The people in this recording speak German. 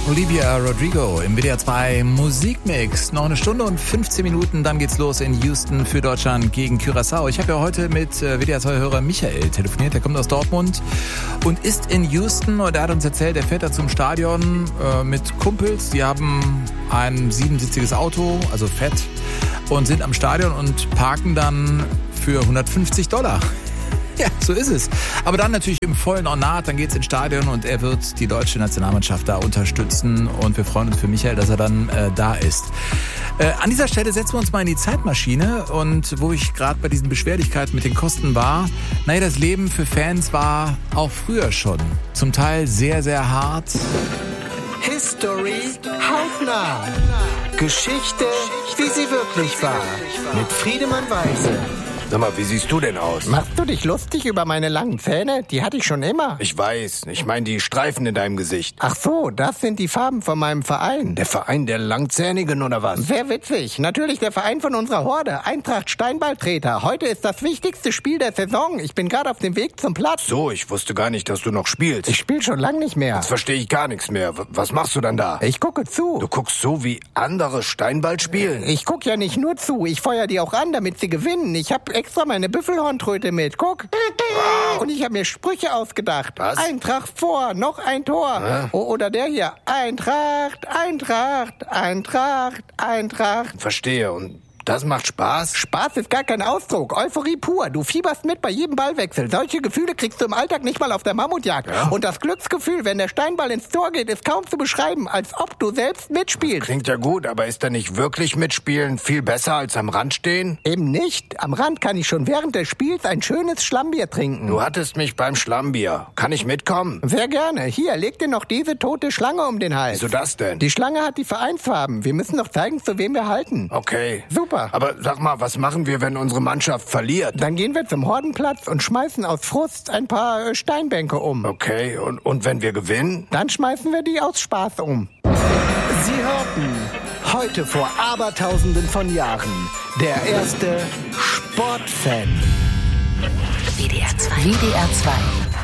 Olivia Rodrigo im WDR 2 Musikmix. Noch eine Stunde und 15 Minuten, dann geht's los in Houston für Deutschland gegen Curaçao. Ich habe ja heute mit WDR 2-Hörer Michael telefoniert, der kommt aus Dortmund und ist in Houston und er hat uns erzählt, er fährt da zum Stadion mit Kumpels. Die haben ein 7-sitziges Auto, also fett, und sind am Stadion und parken dann für $150. Ja, so ist es. Aber dann natürlich im vollen Ornat, dann geht's ins Stadion und er wird die deutsche Nationalmannschaft da unterstützen und wir freuen uns für Michael, dass er dann da ist. An dieser Stelle setzen wir uns mal in die Zeitmaschine und wo ich gerade bei diesen Beschwerlichkeiten mit den Kosten war, naja, das Leben für Fans war auch früher schon zum Teil sehr, sehr hart. History hautnah. Geschichte, wie sie wirklich war. Mit Friedemann Weise. Sag mal, wie siehst du denn aus? Machst du dich lustig über meine langen Zähne? Die hatte ich schon immer. Ich weiß, ich meine die Streifen in deinem Gesicht. Ach so, das sind die Farben von meinem Verein. Der Verein der Langzähnigen oder was? Sehr witzig. Natürlich der Verein von unserer Horde, Eintracht Steinballtreter. Heute ist das wichtigste Spiel der Saison. Ich bin gerade auf dem Weg zum Platz. So, ich wusste gar nicht, dass du noch spielst. Ich spiele schon lange nicht mehr. Jetzt verstehe ich gar nichts mehr. Was machst du dann da? Ich gucke zu. Du guckst so, wie andere Steinball spielen? Ich gucke ja nicht nur zu. Ich feuer die auch an, damit sie gewinnen. Ich habe extra meine Büffelhorntröte mit. Guck. Wow. Und ich habe mir Sprüche ausgedacht. Was? Eintracht vor, noch ein Tor. Oder der hier. Eintracht, Eintracht, Eintracht, Eintracht. Verstehe. Und das macht Spaß? Spaß ist gar kein Ausdruck. Euphorie pur. Du fieberst mit bei jedem Ballwechsel. Solche Gefühle kriegst du im Alltag nicht mal auf der Mammutjagd. Ja? Und das Glücksgefühl, wenn der Steinball ins Tor geht, ist kaum zu beschreiben, als ob du selbst mitspielst. Klingt ja gut, aber ist da nicht wirklich mitspielen viel besser als am Rand stehen? Eben nicht. Am Rand kann ich schon während des Spiels ein schönes Schlammbier trinken. Du hattest mich beim Schlammbier. Kann ich mitkommen? Sehr gerne. Hier, leg dir noch diese tote Schlange um den Hals. Wieso das denn? Die Schlange hat die Vereinsfarben. Wir müssen noch zeigen, zu wem wir halten. Okay. Super. Aber sag mal, was machen wir, wenn unsere Mannschaft verliert? Dann gehen wir zum Hordenplatz und schmeißen aus Frust ein paar Steinbänke um. Okay, und wenn wir gewinnen? Dann schmeißen wir die aus Spaß um. Sie hörten heute vor Abertausenden von Jahren der erste Sportfan. WDR 2. WDR 2.